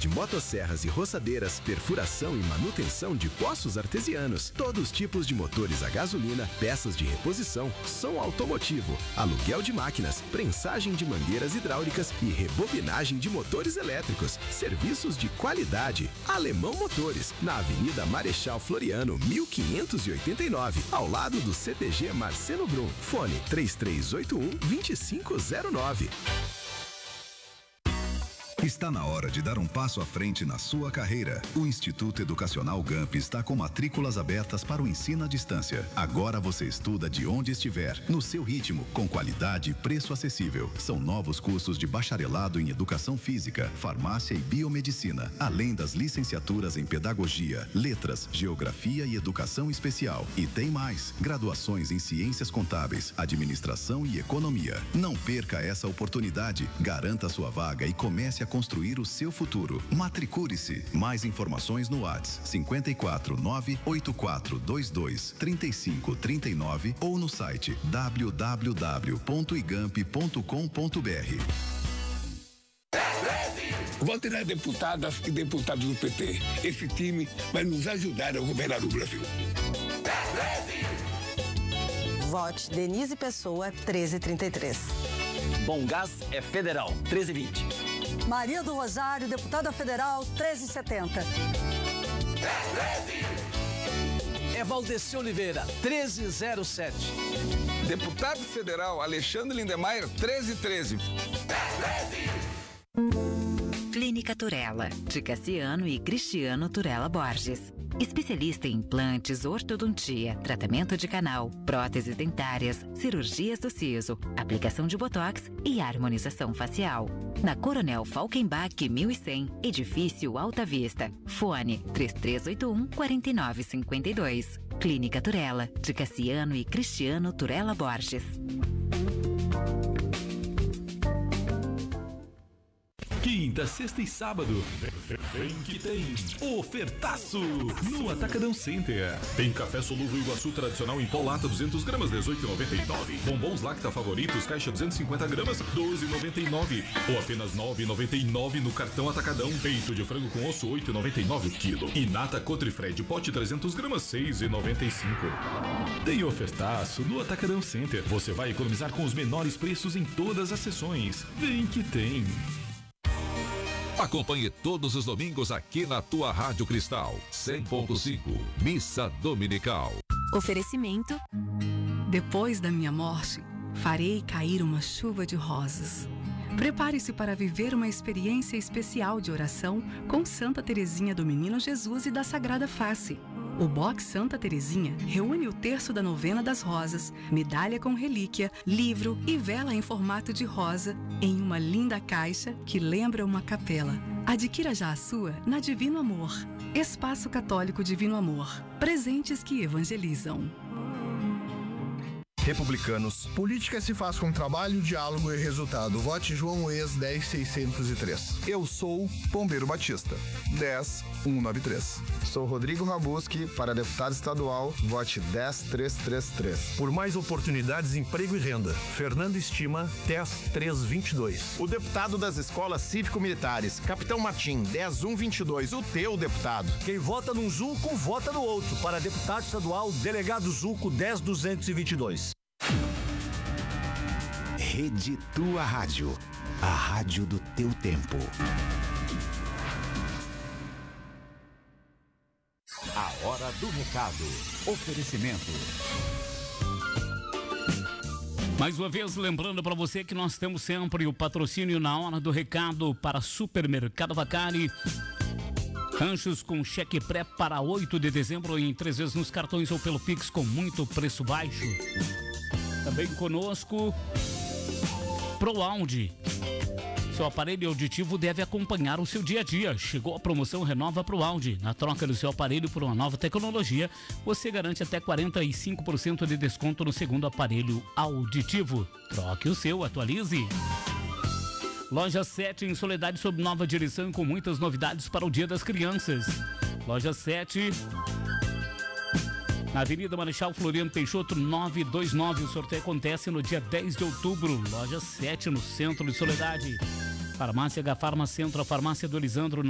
de motosserras e roçadeiras, perfuração e manutenção de poços artesianos, todos os tipos de motores a gasolina, peças de reposição, som automotivo, aluguel de máquinas, prensagem de mangueiras hidráulicas e rebobinagem de motores elétricos. Serviços de qualidade. Alemão Motores, na Avenida Marechal Floriano, 1589, ao lado do CTG Marcelo Brum. Fone 3381-2509. Está na hora de dar um passo à frente na sua carreira. O Instituto Educacional GAMP está com matrículas abertas para o ensino à distância. Agora você estuda de onde estiver, no seu ritmo, com qualidade e preço acessível. São novos cursos de bacharelado em Educação Física, Farmácia e Biomedicina, além das licenciaturas em Pedagogia, Letras, Geografia e Educação Especial. E tem mais, graduações em Ciências Contábeis, Administração e Economia. Não perca essa oportunidade. Garanta sua vaga e comece a construir o seu futuro. Matricule-se. Mais informações no WhatsApp 54 98422 3539 ou no site www.igamp.com.br. Vote na deputadas e deputados do PT. Esse time vai nos ajudar a governar o Brasil. Vote Denise Pessoa, 1333. Bom Gás é federal, 1320. Maria do Rosário, deputada federal, 1370. É Valdeci Oliveira, 1307. Deputado federal Alexandre Lindemeyer, 1313. Clínica Turella, de Cassiano e Cristiano Turella Borges. Especialista em implantes, ortodontia, tratamento de canal, próteses dentárias, cirurgias do siso, aplicação de botox e harmonização facial. Na Coronel Falkenbach 1100, edifício Alta Vista. Fone 3381-4952. Clínica Turella, de Cassiano e Cristiano Turella Borges. Quinta, sexta e sábado, vem que tem ofertaço no Atacadão Center. Tem café solúvel Iguaçu tradicional em pó lata 200 gramas, 18,99. Bombons Lacta favoritos, caixa 250 gramas, 12,99. Ou apenas 9,99 no cartão Atacadão. Peito de frango com osso, 8,99 o quilo. E nata Cotrifred, pote 300 gramas, 6,95. Tem ofertaço no Atacadão Center. Você vai economizar com os menores preços em todas as sessões. Vem que tem. Acompanhe todos os domingos aqui na tua Rádio Cristal 100.5, Missa Dominical. Oferecimento. Depois da minha morte, farei cair uma chuva de rosas. Prepare-se para viver uma experiência especial de oração com Santa Teresinha do Menino Jesus e da Sagrada Face. O Box Santa Teresinha reúne o terço da novena das rosas, medalha com relíquia, livro e vela em formato de rosa em uma linda caixa que lembra uma capela. Adquira já a sua na Divino Amor. Espaço Católico Divino Amor. Presentes que evangelizam. Republicanos. Política se faz com trabalho, diálogo e resultado. Vote João Ex 10603. Eu sou Pombeiro Batista, 10193. Sou Rodrigo Rabuski, para deputado estadual, vote 10333. Por mais oportunidades, emprego e renda, Fernando Estima, 10322. O deputado das escolas cívico-militares, Capitão Martim, 10122, o teu deputado. Quem vota num Zuco, vota no outro. Para deputado estadual, delegado Zuco, 10222. Rede Tua Rádio, a rádio do teu tempo. A hora do recado. Oferecimento. Mais uma vez, lembrando para você que nós temos sempre o patrocínio na hora do recado para Supermercado Vacari. Ranchos com cheque pré para 8 de dezembro em 3 vezes nos cartões ou pelo Pix com muito preço baixo. Também conosco, ProAudio. Seu aparelho auditivo deve acompanhar o seu dia a dia. Chegou a promoção Renova ProAudio. Na troca do seu aparelho por uma nova tecnologia, você garante até 45% de desconto no segundo aparelho auditivo. Troque o seu, atualize. Loja 7 em Soledade sob nova direção e com muitas novidades para o Dia das Crianças. Loja 7... na Avenida Marechal Floriano Peixoto 929, o sorteio acontece no dia 10 de outubro, loja 7 no centro de Soledade. Farmácia H Farma Centro, a farmácia do Elisandro